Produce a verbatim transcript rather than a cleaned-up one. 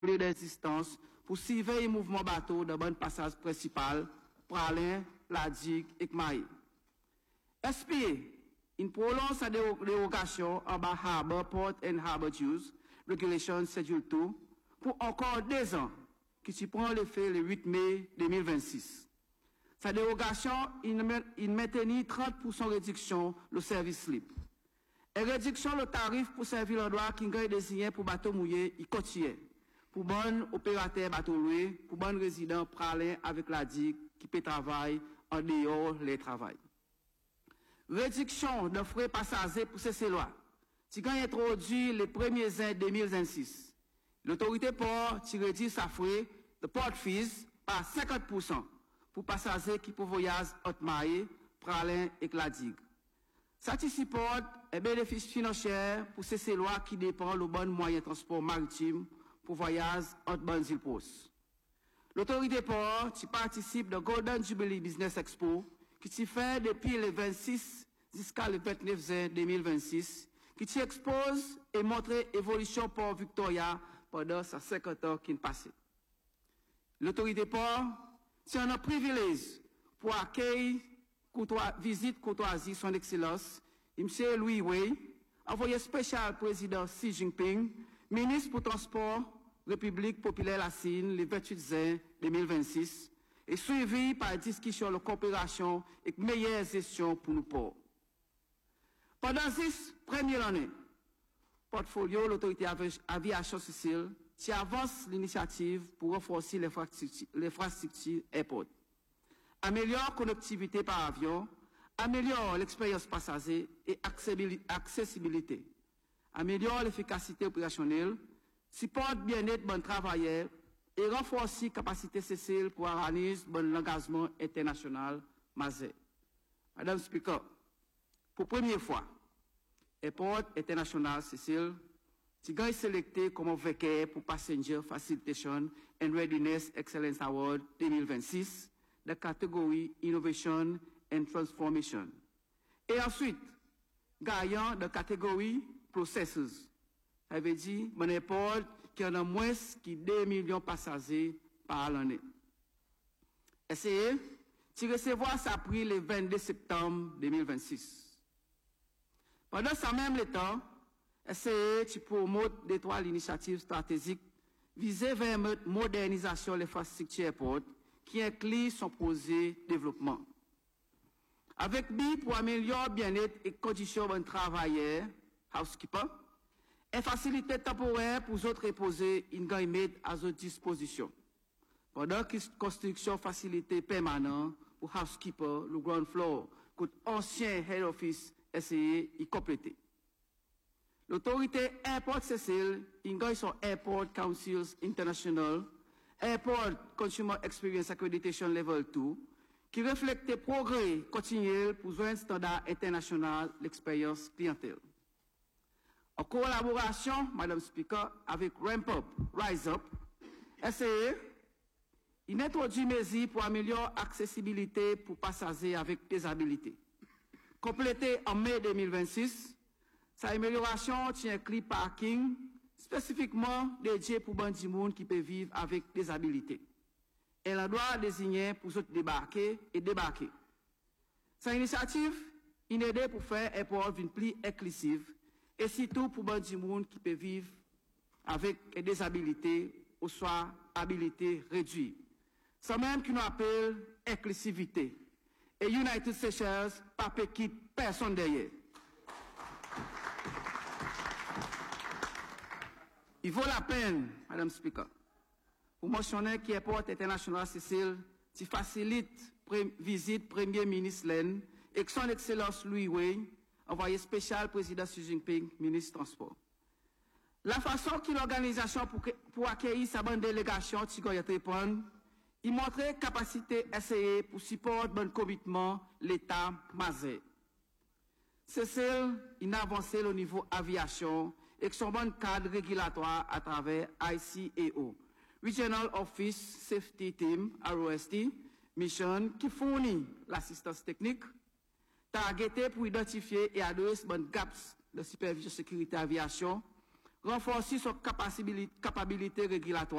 d'existence pour suivre le mouvement bateau dans le passage principal, Pralin, La Digue et Kmaï. S P A, une prolonge sa dérogation en bas Harbor, Port and Harbor Use, Regulation Schedule deux, pour encore deux ans, qui s'y prend l'effet le huit mai deux mille vingt-six. Sa dérogation, il maintenit trente pour cent réduction le service libre. Et réduction le tarif pour servir l'endroit qui est désigné pour bateau mouillé, il continue. Pour bon opérateur bateau loué, pour bon résident pralin avec la digue qui peut travailler en dehors les travail. Réduction de frais passagers pour ces lois. Si quand introduit les premiers ans deux mille vingt-six, l'autorité port réduit sa frais de port fees par cinquante pour cent pour passagers qui peuvent voyager entre mailles, pralin et la digue. Satisfait un bénéfice financier pour ces lois qui dépendent le bon moyen de transport maritime pour voyage entre bonnes îles postes. L'autorité port qui participe de Golden Jubilee Business Expo qui s'y fait depuis le vingt-six jusqu'à le vingt-neuf juin deux mille vingt-six, qui s'y expose et montre l'évolution Port Victoria pendant ces cinquante ans qui ont passé. L'autorité port, c'est un privilège pour accueillir Courtois, visite courtoisie son excellence, M. Louis Wei, envoyé spécial président Xi Jinping, ministre pour Transport, République populaire la Chine, le vingt-huit juin deux mille vingt-six, et suivi par discussion de coopération et meilleure gestion pour nos ports. Pendant six premières années, portfolio l'autorité aviation civile, qui avance l'initiative pour renforcer l'infrastructure airport. Améliore la connectivité par avion, améliore l'expérience passager et accessibilité, améliore l'efficacité opérationnelle, supporte bien-être bon travailleur et renforce la capacité sociale pour organiser bon engagement international majeur. Madame le Speaker, pour la première fois, Airport International Cécile, qui est sélecté comme véhicule pour Passenger Facilitation and Readiness Excellence Award deux mille vingt-six, de catégorie Innovation and Transformation. Et ensuite, gagnant de catégorie Processes. Ça veut dire, mon airport qui en a moins que deux millions de passagers par l'année. S A A, tu recevoir sa prix le vingt-deux septembre deux mille vingt-six. Pendant ce même temps, S A A, tu promote des trois initiatives stratégiques visées vers la modernisation de l'infrastructure airport qui inclut son projet de développement. Avec B I pour améliorer le bien-être et conditions de travailleurs, housekeeper, et facilité temporaire pour autres reposer une gamme à votre disposition. Pendant que la construction facilité permanente pour housekeeper, le ground floor, que l'ancien head office essayé y compléter. L'autorité Airport Cécile, il son Airport Councils International, Airport Consumer Experience Accreditation Level deux, qui reflète les progrès continuels pour un standard international l'expérience clientèle. En collaboration, Madame Speaker, avec Ramp Up, Rise Up, S A A, il introduit des mesures pour améliorer l'accessibilité pour passagers avec disabilité. Complété en mai deux mille vingt-six, sa amélioration tient inclut parking, spécifiquement dédié pour bandits monde qui peuvent vivre avec des habilités. Elle en doit désigner pour eux débarquer et débarquer. Cette initiative, il aide pour faire un port plus inclusif et surtout pour bandits monde qui peuvent vivre avec des habilités ou soit habilités réduites. C'est même qu'on appelle inclusivité. Et United Seychelles, pas quitte personne derrière. Il vaut la peine, Madame Speaker, pour mentionner que l'Airport International Cécile qui facilite la visite Premier ministre Len et que son Excellence Louis Wei, envoyé spécial président Xi Jinping, ministre Transport. La façon que l'organisation pour, pour accueillir sa bonne délégation, Tigoyat répond, il montrait capacité S A A pour supporter bon commitment l'État mazé. Cécile, il a avancé au niveau aviation et que son bon cadre régulatoire à travers I C A O, Regional Office Safety Team, R O S T, mission qui fournit l'assistance technique, targeté pour identifier et adresser bon gaps de supervision sécurité aviation, renforcer son capacité, capacité régulatoire